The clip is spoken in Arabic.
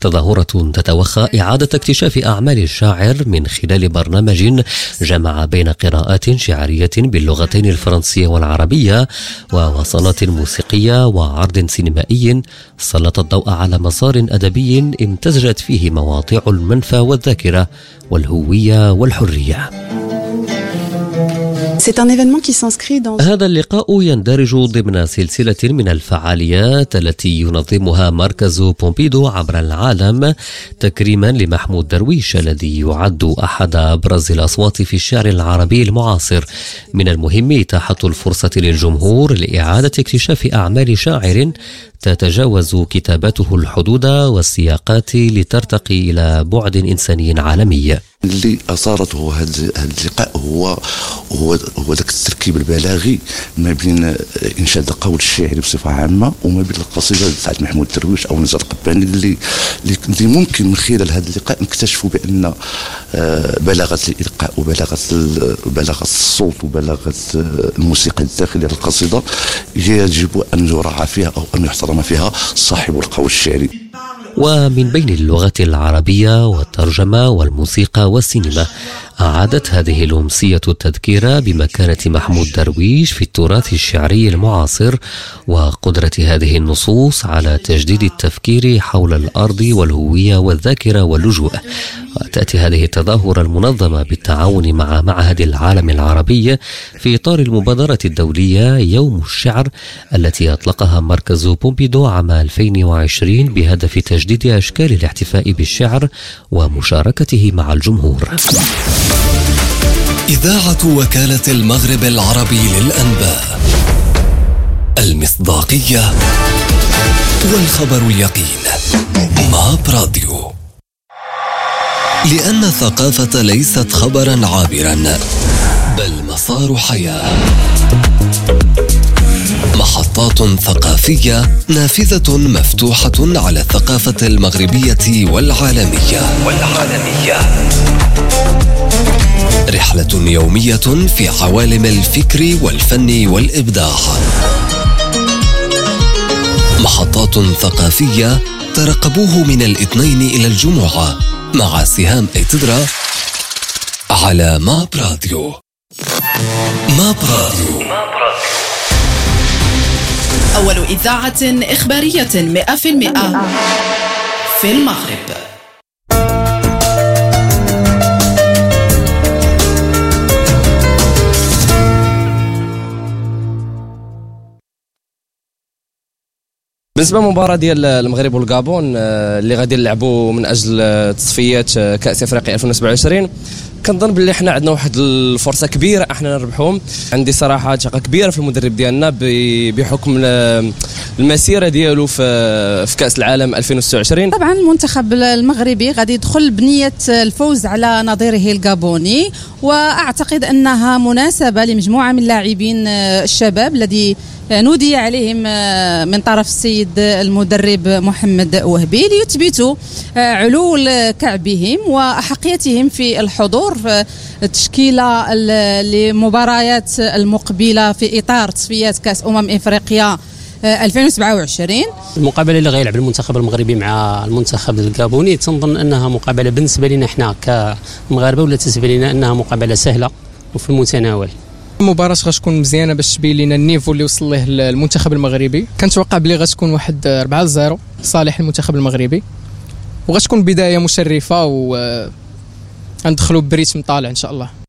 تظاهرة تتوخى إعادة اكتشاف أعمال الشاعر من خلال برنامج جمع بين قراءات شعرية باللغتين الفرنسية والعربية ووصلات موسيقية وعرض سينمائي سلط الضوء على مسار أدبي امتزجت فيه مواضيع المنفى والذاكرة والهوية والحرية. هذا اللقاء يندرج ضمن سلسلة من الفعاليات التي ينظمها مركز بومبيدو عبر العالم تكريما لمحمود درويش الذي يعد أحد أبرز الأصوات في الشعر العربي المعاصر. من المهم إتاحة الفرصة للجمهور لإعادة اكتشاف أعمال شاعر تتجاوز كتابته الحدود والسياقات لترتقي إلى بعد إنساني عالمي. اللي أثارته هذا اللقاء هو ذاك التركيب البلاغي ما بين إنشاد القول الشعري بصفة عامة وما بين القصيدة تاع محمود درويش أو نزار القباني اللي ممكن من خلال هذا اللقاء نكتشفوا بأن بلاغة الإلقاء وبلاغة الصوت وبلاغة الموسيقى الداخلية للقصيدة يجب أن يراعى فيها أو أن يحترم فيها صاحب القول الشعري. ومن بين اللغة العربية والترجمة والموسيقى والسينما أعادت هذه الأمسية التذكير بمكانة محمود درويش في التراث الشعري المعاصر وقدرة هذه النصوص على تجديد التفكير حول الأرض والهوية والذاكرة واللجوء. وتأتي هذه التظاهرة المنظمة بالتعاون مع معهد العالم العربي في إطار المبادرة الدولية يوم الشعر التي أطلقها مركز بومبيدو عام 2020 بهدف تجديد أشكال الاحتفاء بالشعر ومشاركته مع الجمهور. إذاعة وكالة المغرب العربي للأنباء، المصداقية والخبر اليقين. ماب راديو، لأن الثقافة ليست خبرا عابرا بل مسار حياة. محطات ثقافية نافذة مفتوحة على الثقافة المغربية والعالمية. رحلة يومية في عوالم الفكر والفن والإبداع. محطات ثقافية ترقبوه من الاثنين إلى الجمعة مع سهام إتدرا على ماب راديو. ماب راديو، أول إذاعة إخبارية 100% في المغرب. بالنسبه للمباراه ديال المغرب والغابون اللي غادي نلعبوا من اجل تصفيات كاس افريقيا 2027، كنظن باللي حنا عندنا واحد الفرصه كبيره احنا نربحهم. عندي صراحه ثقه كبيره في المدرب ديالنا بحكم المسيره ديالو في كاس العالم 2026. طبعا المنتخب المغربي غادي يدخل بنيه الفوز على نظيره الغابوني، واعتقد انها مناسبه لمجموعه من اللاعبين الشباب الذي نودي عليهم من طرف السيد المدرب محمد وهبي ليثبتوا علو كعبهم وأحقيتهم في الحضور في التشكيلة لمباريات المقبلة في إطار تصفيات كأس إفريقيا 2027. المقابله اللي غيلعب المنتخب المغربي مع المنتخب الغابوني تنظن انها مقابله بالنسبه لنا احنا كمغاربه، ولا تنسبه لنا انها مقابله سهله وفي المتناول. المباراة غتكون مزيانه باش تبين لنا النيفو اللي وصل له المنتخب المغربي. كنتوقع بلي غتكون واحد 4-0 صالح المنتخب المغربي، وغتكون بدايه مشرفه وندخلوا بريتم طالع ان شاء الله.